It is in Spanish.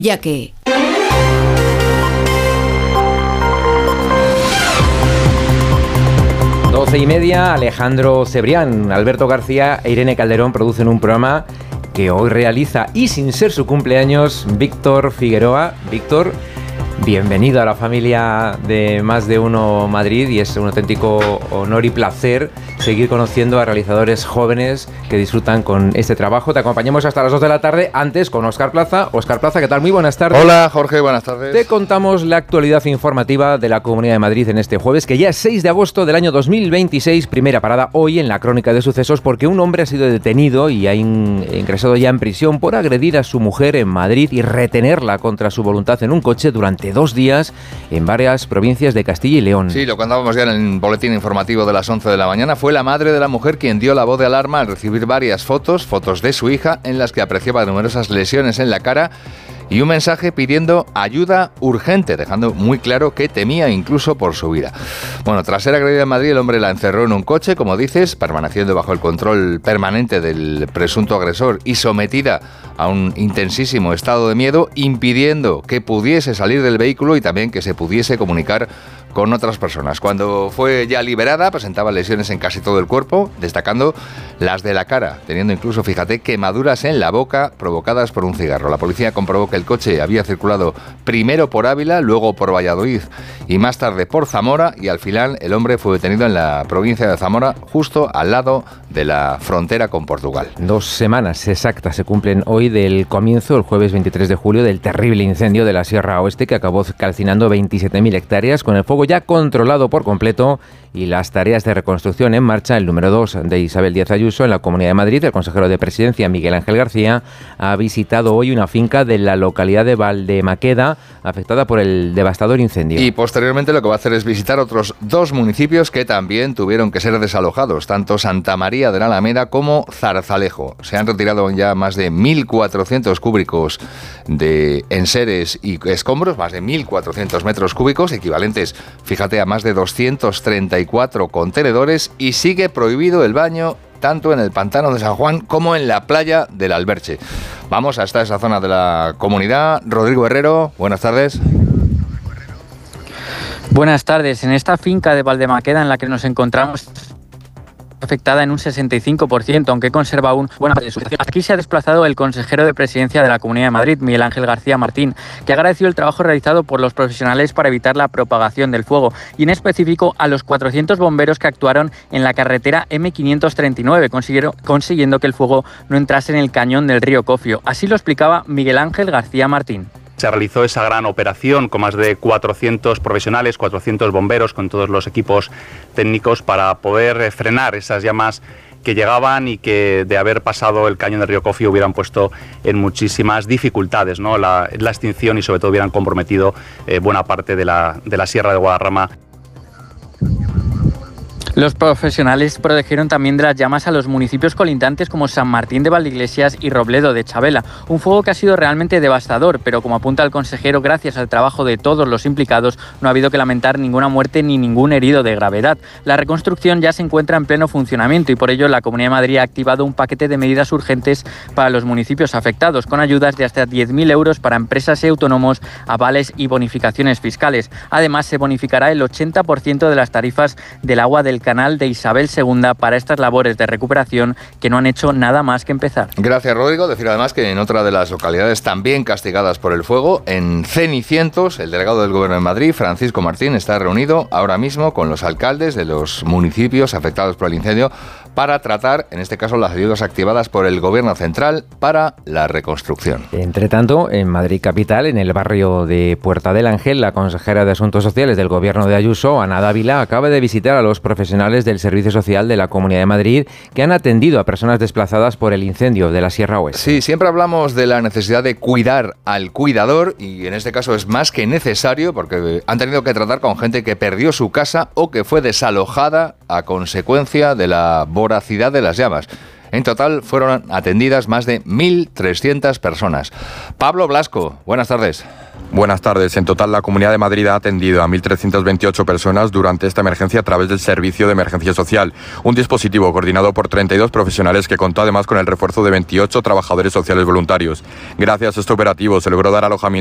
ya que... Doce y media, Alejandro Cebrián, Alberto García e Irene Calderón producen un programa que hoy realiza, y sin ser su cumpleaños, Víctor Figueroa. Víctor, bienvenido a la familia de Más de Uno Madrid, y es un auténtico honor y placer seguir conociendo a realizadores jóvenes que disfrutan con este trabajo. Te acompañamos hasta las 2 de la tarde, antes con Óscar Plaza. Óscar Plaza, ¿qué tal? Muy buenas tardes. Hola, Jorge, buenas tardes. Te contamos la actualidad informativa de la Comunidad de Madrid en este jueves, que ya es 6 de agosto del año 2026, primera parada hoy en la crónica de sucesos, porque un hombre ha sido detenido y ha ingresado ya en prisión por agredir a su mujer en Madrid y retenerla contra su voluntad en un coche durante 2 días en varias provincias de Castilla y León. Sí, lo contábamos ya en el boletín informativo de las 11 de la mañana. Fue la madre de la mujer quien dio la voz de alarma al recibir varias fotos de su hija en las que apreciaba numerosas lesiones en la cara y un mensaje pidiendo ayuda urgente, dejando muy claro que temía incluso por su vida. Bueno, tras ser agredida en Madrid, el hombre la encerró en un coche, como dices, permaneciendo bajo el control permanente del presunto agresor y sometida a un intensísimo estado de miedo, impidiendo que pudiese salir del vehículo y también que se pudiese comunicar con otras personas. Cuando fue ya liberada, presentaba lesiones en casi todo el cuerpo, destacando las de la cara, teniendo incluso, fíjate, quemaduras en la boca provocadas por un cigarro. La policía comprobó que el coche había circulado primero por Ávila, luego por Valladolid y más tarde por Zamora, y al final el hombre fue detenido en la provincia de Zamora, justo al lado de la frontera con Portugal. 2 semanas exactas se cumplen hoy del comienzo, el jueves 23 de julio, del terrible incendio de la Sierra Oeste que acabó calcinando 27.000 hectáreas, con el fuego ya controlado por completo y las tareas de reconstrucción en marcha. El número 2 de Isabel Díaz Ayuso en la Comunidad de Madrid, el consejero de Presidencia Miguel Ángel García, ha visitado hoy una finca de la localidad de Valdemaqueda afectada por el devastador incendio. Y posteriormente lo que va a hacer es visitar otros 2 municipios que también tuvieron que ser desalojados, tanto Santa María de la Alameda como Zarzalejo. Se han retirado ya más de 1.400 cúbicos de enseres y escombros, más de 1.400 metros cúbicos, equivalentes, fíjate, a más de 234 contenedores, y sigue prohibido el baño tanto en el pantano de San Juan como en la playa del Alberche. Vamos hasta esa zona de la comunidad. Rodrigo Herrero, buenas tardes. Buenas tardes. En esta finca de Valdemaqueda en la que nos encontramos, afectada en un 65%, aunque conserva aún buena parte de su situación. Aquí se ha desplazado el consejero de Presidencia de la Comunidad de Madrid, Miguel Ángel García Martín, que ha agradecido el trabajo realizado por los profesionales para evitar la propagación del fuego, y en específico a los 400 bomberos que actuaron en la carretera M539, consiguiendo que el fuego no entrase en el cañón del río Cofio. Así lo explicaba Miguel Ángel García Martín. Se realizó esa gran operación con más de 400 profesionales, 400 bomberos, con todos los equipos técnicos para poder frenar esas llamas que llegaban y que, de haber pasado el cañón del río Cofio, hubieran puesto en muchísimas dificultades, ¿no?, la extinción, y sobre todo hubieran comprometido buena parte de la Sierra de Guadarrama. Los profesionales protegieron también de las llamas a los municipios colindantes como San Martín de Valdeiglesias y Robledo de Chabela. Un fuego que ha sido realmente devastador, pero como apunta el consejero, gracias al trabajo de todos los implicados, no ha habido que lamentar ninguna muerte ni ningún herido de gravedad. La reconstrucción ya se encuentra en pleno funcionamiento y por ello la Comunidad de Madrid ha activado un paquete de medidas urgentes para los municipios afectados, con ayudas de hasta 10.000 euros para empresas y autónomos, avales y bonificaciones fiscales. Además, se bonificará el 80% de las tarifas del agua del canal de Isabel II para estas labores de recuperación que no han hecho nada más que empezar. Gracias, Rodrigo. Decir además que en otra de las localidades también castigadas por el fuego, en Cenicientos, el delegado del Gobierno de Madrid, Francisco Martín, está reunido ahora mismo con los alcaldes de los municipios afectados por el incendio para tratar, en este caso, las ayudas activadas por el Gobierno central para la reconstrucción. Entre tanto, en Madrid capital, en el barrio de Puerta del Ángel, la consejera de Asuntos Sociales del Gobierno de Ayuso, Ana Dávila, acaba de visitar a los profesionales del Servicio Social de la Comunidad de Madrid que han atendido a personas desplazadas por el incendio de la Sierra Oeste. Sí, siempre hablamos de la necesidad de cuidar al cuidador, y en este caso es más que necesario porque han tenido que tratar con gente que perdió su casa o que fue desalojada a consecuencia de la voracidad de las llamas. En total fueron atendidas más de 1.300 personas. Pablo Blasco, buenas tardes. Buenas tardes. En total, la Comunidad de Madrid ha atendido a 1.328 personas durante esta emergencia a través del Servicio de Emergencia Social, un dispositivo coordinado por 32 profesionales que contó además con el refuerzo de 28 trabajadores sociales voluntarios. Gracias a este operativo se logró dar alojamiento